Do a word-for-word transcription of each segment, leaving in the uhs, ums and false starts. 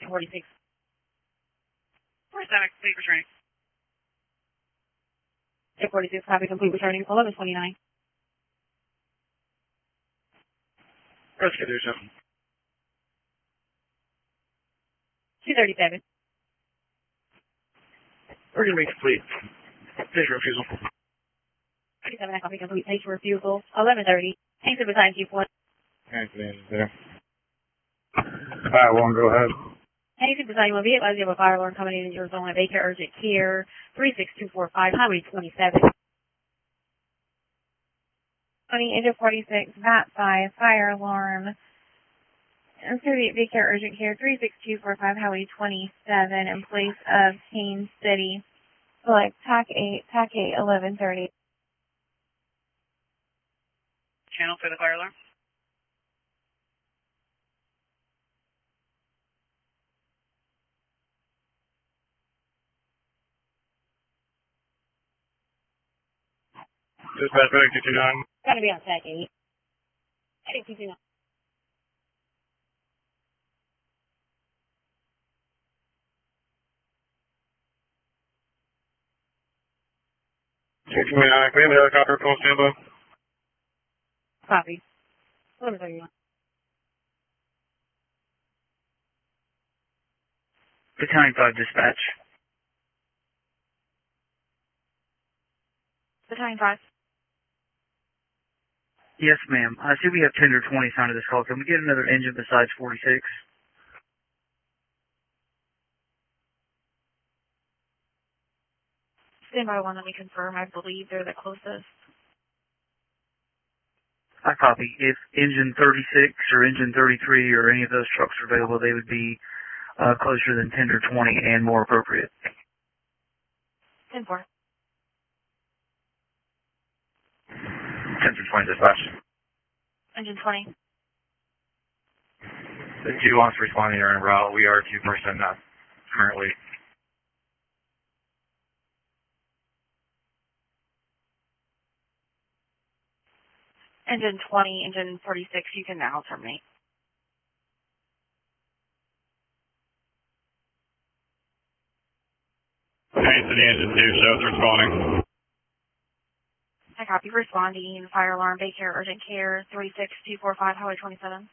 forty-six. forty-seven, complete returning. Check forty-six, copy, complete returning, eleven twenty-nine. Rescue do something. two thirty-seven. We're going to be complete. Page refusal. thirty-seven, copy, complete, page refusal, eleven thirty. Answer beside Chief one. Answer the engine there. Fire one, go ahead. Answer beside one, be advised you have a fire alarm coming in your zone at Baker Urgent Care, three six two four five, Highway twenty-seven. twenty, engine forty-six, V A T five, fire alarm. It's going to be at Baker Urgent Care, three six two four five, Highway twenty-seven, in place of Kane City. Select T A C eight, T A C eight, eleven thirty. Channel for the fire alarm. Dispatch back two two nine. Gotta be on T A C eight. I think two two nine. two two nine, can we have a helicopter full standby? Copy. eleven thirty-one. Battalion five dispatch. Battalion five. Yes, ma'am. I see we have tender twenty signed to this call. Can we get another engine besides forty-six? Standby one, let me confirm. I believe they're the closest. I copy. If engine thirty-six or engine thirty-three or any of those trucks are available, they would be uh, closer than tender twenty and more appropriate. ten four. ten through twenty dispatch. Engine twenty. If you want to respond to your route, we are two percent not currently. Engine twenty, engine forty-six, you can now terminate. Thanks to the engine two, so responding. I copy. Responding. Fire alarm, Baker Urgent Care, three six two four five, Highway twenty-seven.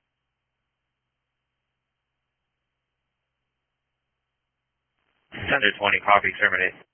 ten to twenty, copy, terminate.